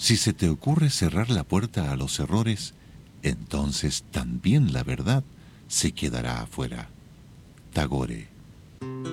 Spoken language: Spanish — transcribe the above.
Si se te ocurre cerrar la puerta a los errores, entonces también la verdad se quedará afuera. Tagore.